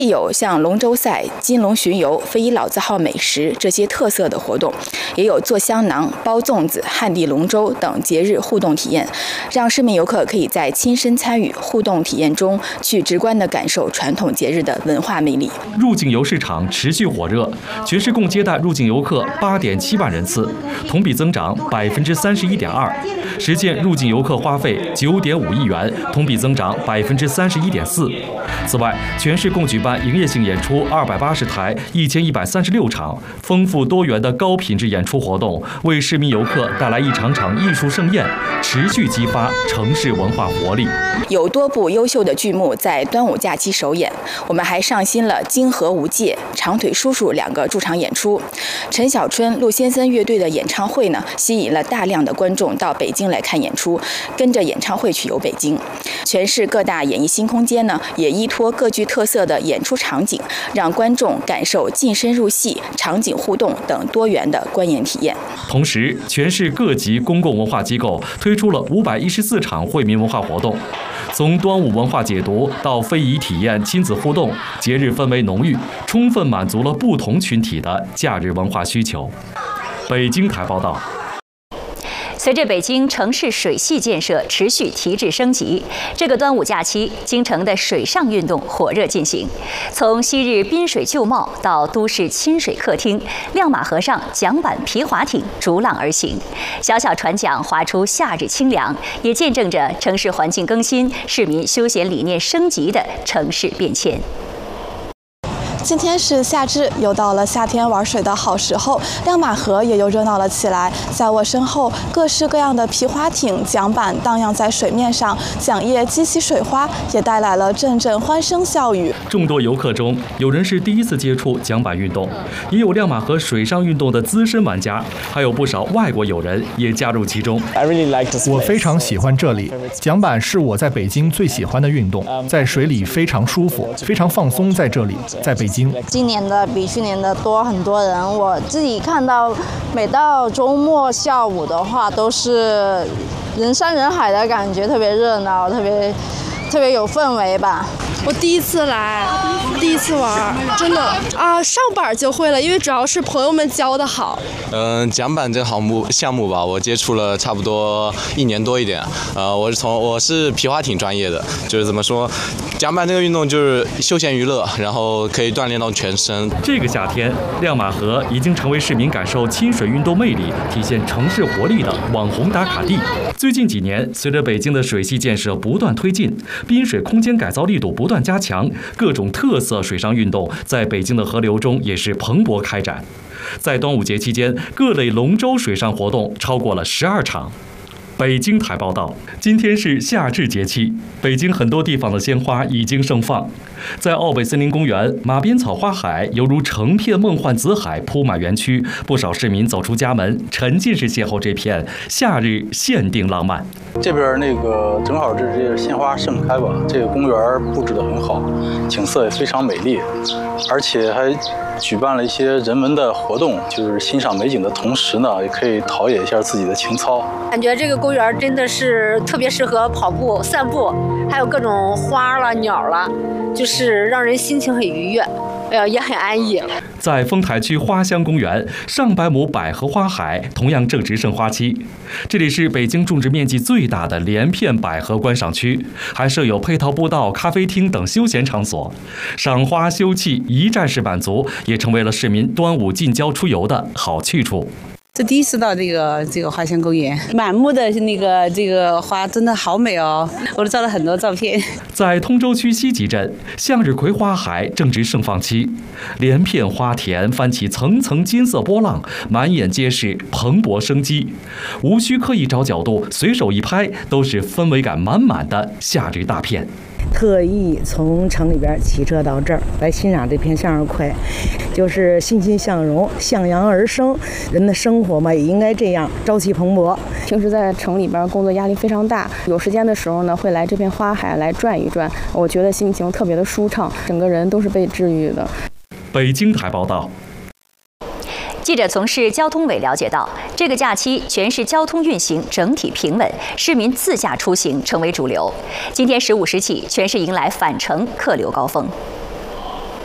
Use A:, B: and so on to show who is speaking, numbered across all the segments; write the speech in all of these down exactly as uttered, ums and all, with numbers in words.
A: 既有像龙舟赛、金龙巡游、非遗老字号美食这些特色的活动，也有做香囊、包粽子、旱地龙舟等节日互动体验，让市民游客可以在亲身参与互动体验中，去直观地感受传统节日的文化魅力。
B: 入境游市场持续火热，全市共接待入境游客八点七万人次，同比增长百分之三十一点二，实现入境游客花费九点五亿元，同比增长百分之三十一点四。此外，全市共举办营业性演出二百八十台，一千一百三十六场，丰富多元的高品质演出活动，为市民游客带来一场场艺术盛宴，持续激发城市文化活力。
A: 有多部优秀的剧目在端午假期首演，我们还上新了《金河无界》、《长腿叔叔》两个驻场演出。陈小春、陆先森乐队的演唱会呢，吸引了大量的观众到北京来看演出，跟着演唱会去游北京。全市各大演艺新空间呢，也依托各具特色的演出场景，让观众感受近身入戏、场景互动等多元的观演体验。
B: 同时，全市各级公共文化机构推出了五百一十四场惠民文化活动，从端午文化解读到非遗体验、亲子互动，节日氛围浓郁，充分满足了不同群体的假日文化需求。北京台报道。
C: 随着北京城市水系建设持续提质升级，这个端午假期，京城的水上运动火热进行。从昔日滨水旧貌到都市亲水客厅，亮马河上桨板皮划艇逐浪而行，小小船桨划出夏日清凉，也见证着城市环境更新、市民休闲理念升级的城市变迁。
D: 今天是夏至，又到了夏天玩水的好时候，亮马河也又热闹了起来。在我身后，各式各样的皮划艇、桨板荡漾在水面上，桨叶激起水花，也带来了阵阵欢声笑语。
B: 众多游客中，有人是第一次接触桨板运动，也有亮马河水上运动的资深玩家，还有不少外国友人也加入其中。
E: 我非常喜欢这里，桨板是我在北京最喜欢的运动，在水里非常舒服，非常放松。在这里，在北京。
F: 今年的比去年的多很多人，我自己看到每到周末下午的话都是人山人海的感觉，特别热闹，特别特别有氛围吧。
G: 我第一次来，第一次玩，真的啊，上板就会了，因为主要是朋友们教的好。
H: 嗯、呃，桨板这个项目项目吧，我接触了差不多一年多一点。呃，我是从我是皮划艇专业的，就是怎么说，桨板这个运动就是休闲娱乐，然后可以锻炼到全身。
B: 这个夏天，亮马河已经成为市民感受亲水运动魅力、体现城市活力的网红打卡地。最近几年，随着北京的水系建设不断推进，滨水空间改造力度不断加强，各种特色水上运动在北京的河流中也是蓬勃开展。在端午节期间，各类龙舟水上活动超过了十二场。北京台报道，今天是夏至节气，北京很多地方的鲜花已经盛放。在奥北森林公园，马鞭草花海犹如成片梦幻紫海铺满园区，不少市民走出家门，沉浸式邂逅这片夏日限定浪漫。
I: 这边那个正好是这个鲜花盛开吧，这个公园布置得很好，景色也非常美丽，而且还举办了一些人文的活动，就是欣赏美景的同时呢，也可以陶冶一下自己的情操。
J: 感觉这个公园真的是特别适合跑步、散步，还有各种花了、鸟了，就是让人心情很愉悦，呃，也很安逸。
B: 在丰台区花乡公园，上百亩百合花海同样正值盛花期。这里是北京种植面积最大的连片百合观赏区，还设有配套步道、咖啡厅等休闲场所，赏花休憩一站式满足，也成为了市民端午近郊出游的好去处。
K: 这第一次到这个这个花乡公园，满目的那个这个花真的好美哦，我都照了很多照片。
B: 在通州区西集镇，向日葵花海正值盛放期，连片花田翻起层层金色波浪，满眼皆是蓬勃生机。无需刻意找角度，随手一拍，都是氛围感满满的夏日大片。
L: 特意从城里边骑车到这儿来欣赏这片向日葵，就是欣欣向荣、向阳而生。人的生活嘛，也应该这样朝气蓬勃。
M: 平时在城里边工作压力非常大，有时间的时候呢，会来这片花海来转一转，我觉得心情特别的舒畅，整个人都是被治愈的。
B: 北京台报道。
C: 记者从市交通委了解到，这个假期全市交通运行整体平稳，市民自驾出行成为主流。今天十五时起，全市迎来返程客流高峰。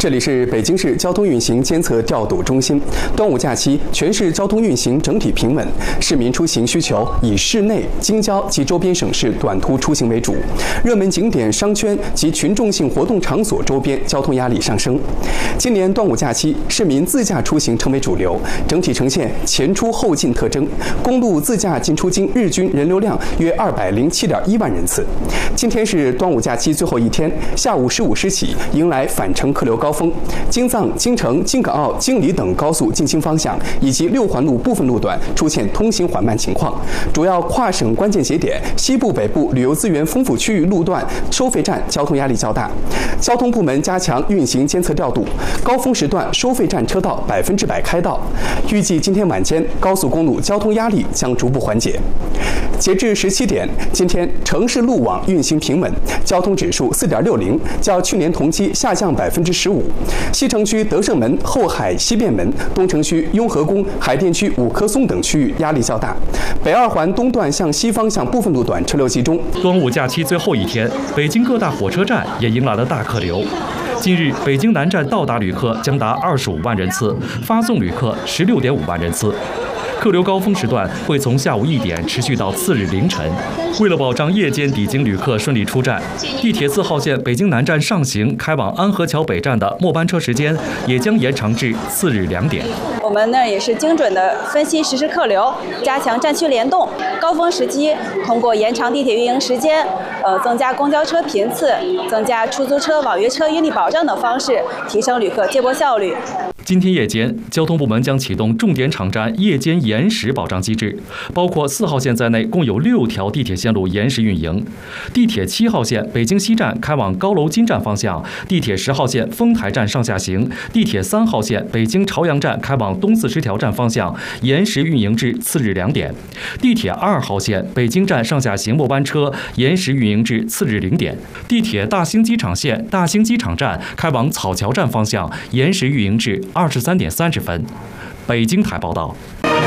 N: 这里是北京市交通运行监测调度中心。端午假期，全市交通运行整体平稳，市民出行需求以市内、京郊及周边省市短途出行为主，热门景点、商圈及群众性活动场所周边交通压力上升。今年端午假期，市民自驾出行成为主流，整体呈现前出后进特征。公路自驾进出京日均人流量约二百零七点一万人次。今天是端午假期最后一天，下午十五时起迎来返程客流高峰，京藏、京承、京港澳、京礼等高速进京方向以及六环路部分路段出现通行缓慢情况，主要跨省关键节点、西部、北部旅游资源丰富区域路段收费站交通压力较大。交通部门加强运行监测调度，高峰时段收费站车道百分之百开道。预计今天晚间高速公路交通压力将逐步缓解。截至十七点，今天城市路网运行平稳，交通指数四点六零，较去年同期下降百分之十五。西城区德胜门、后海西便门、东城区雍和宫、海淀区五棵松等区域压力较大。北二环东段向西方向部分路段车流集中。
B: 端午假期最后一天，北京各大火车站也迎来了大客流。近日，北京南站到达旅客将达二十五万人次，发送旅客十六点五万人次。客流高峰时段会从下午一点持续到次日凌晨。为了保障夜间抵京旅客顺利出站，地铁四号线北京南站上行开往安河桥北站的末班车时间也将延长至次日两点。
O: 我们呢也是精准的分析实时客流，加强站区联动，高峰时期通过延长地铁运营时间，呃，增加公交车频次，增加出租车、网约车运力保障等方式，提升旅客接驳效率。
B: 今天夜间，交通部门将启动重点场站夜间延时保障机制，包括四号线在内，共有六条地铁线路延时运营。地铁七号线北京西站开往高楼金站方向，地铁十号线丰台站上下行，地铁三号线北京朝阳站开往东四十条站方向延时运营至次日两点。地铁二号线北京站上下行末班车延时运营至次日零点。地铁大兴机场线大兴机场站开往草桥站方向延时运营至二十三点三十分。北京台报道。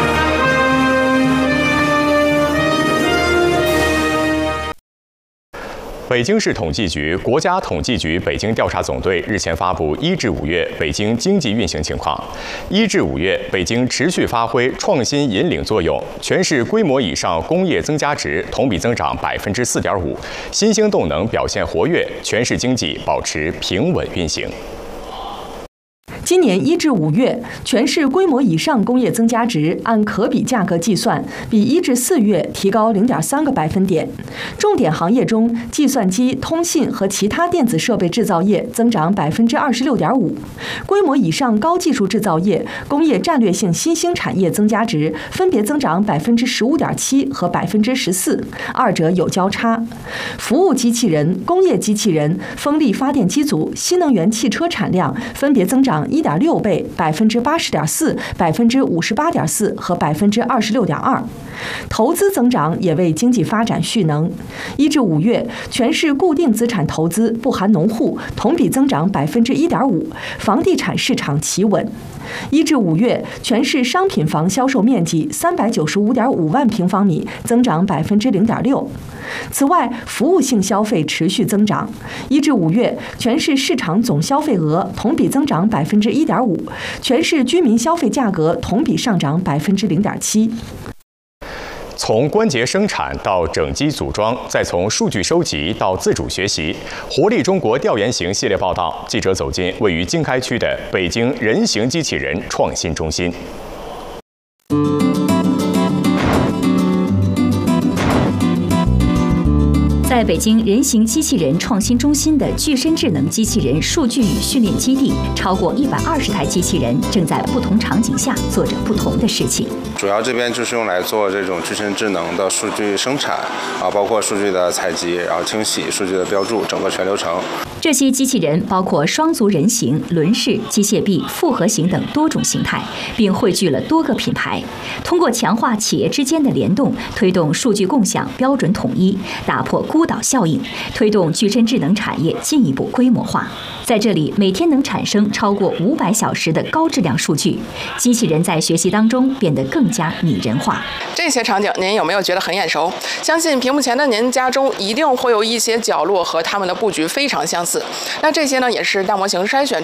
P: 北京市统计局、国家统计局北京调查总队日前发布一至五月北京经济运行情况。一至五月，北京持续发挥创新引领作用，全市规模以上工业增加值同比增长百分之四点五，新兴动能表现活跃，全市经济保持平稳运行。
Q: 今年一至五月，全市规模以上工业增加值按可比价格计算，比一至四月提高零点三个百分点。重点行业中，计算机、通信和其他电子设备制造业增长百分之二十六点五。规模以上高技术制造业、工业战略性新兴产业增加值分别增长百分之十五点七和百分之十四，二者有交叉。服务机器人、工业机器人、风力发电机组、新能源汽车产量分别增长一点六倍、百分之八十点四、百分之五十八点四和百分之二十六点二。投资增长也为经济发展蓄能。一至五月，全市固定资产投资不含农户同比增长百分之一点五，房地产市场企稳。一至五月，全市商品房销售面积三百九十五点五万平方米，增长百分之零点六。此外，服务性消费持续增长。一至五月，全市市场总消费额同比增长百分之一点五，全市居民消费价格同比上涨百分之零点七。
P: 从关节生产到整机组装，再从数据收集到自主学习，活力中国调研型系列报道，记者走进位于经开区的北京人形机器人创新中心。
C: 在北京人形机器人创新中心的具身智能机器人数据与训练基地，超过一百二十台机器人正在不同场景下做着不同的事情。
R: 主要这边就是用来做这种具身智能的数据生产啊，包括数据的采集，然后清洗、数据的标注，整个全流程。
C: 这些机器人包括双足人形、轮式、机械臂、复合型等多种形态，并汇聚了多个品牌。通过强化企业之间的联动，推动数据共享、标准统一，打破孤岛效应，推动具身智能产业进一步规模化。在这里，每天能产生超过五百小时的高质量数据，机器人在学习当中变得更加拟人化。
S: 这些场景您有没有觉得很眼熟？相信屏幕前的您家中一定会有一些角落和它们的布局非常相似。那这些呢，也是大模型筛选